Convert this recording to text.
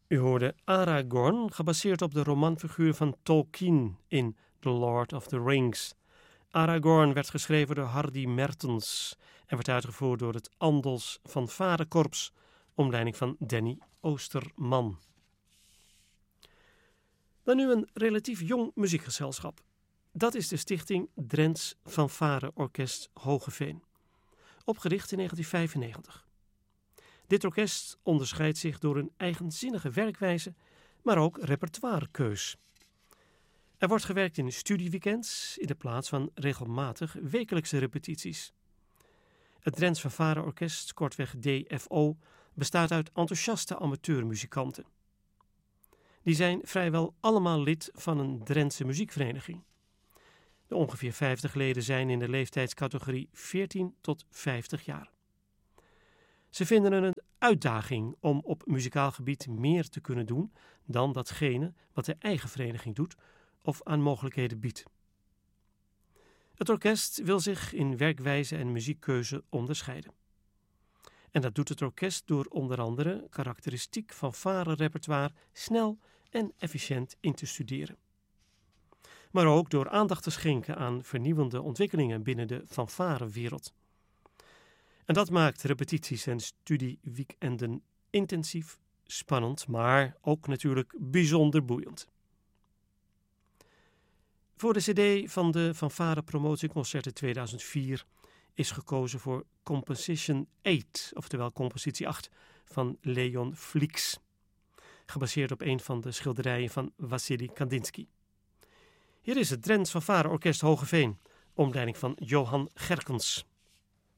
U hoorde Aragorn, gebaseerd op de romanfiguur van Tolkien in The Lord of the Rings. Aragorn werd geschreven door Hardy Mertens en werd uitgevoerd door het Andels Fanfarekorps, onder leiding van Danny Oosterman. Dan nu een relatief jong muziekgezelschap. Dat is de stichting Drents Fanfareorkest Hoogeveen, opgericht in 1995. Dit orkest onderscheidt zich door een eigenzinnige werkwijze, maar ook repertoirekeus. Er wordt gewerkt in studieweekends in de plaats van regelmatig wekelijkse repetities. Het Drents Fanfareorkest, kortweg DFO, bestaat uit enthousiaste amateurmuzikanten. Die zijn vrijwel allemaal lid van een Drentse muziekvereniging. De ongeveer 50 leden zijn in de leeftijdscategorie 14 tot 50 jaar. Ze vinden het een uitdaging om op muzikaal gebied meer te kunnen doen dan datgene wat de eigen vereniging doet of aan mogelijkheden biedt. Het orkest wil zich in werkwijze en muziekkeuze onderscheiden. En dat doet het orkest door onder andere karakteristiek fanfare-repertoire snel en efficiënt in te studeren. Maar ook door aandacht te schenken aan vernieuwende ontwikkelingen binnen de fanfarewereld. En dat maakt repetities en studieweekenden intensief, spannend, maar ook natuurlijk bijzonder boeiend. Voor de cd van de Fanfare Promotieconcerten 2004 is gekozen voor Composition 8, oftewel compositie 8 van Leon Flix, gebaseerd op een van de schilderijen van Wassily Kandinsky. Hier is het Drents Fanfareorkest Hoogeveen, onder leiding van Johan Gerkens.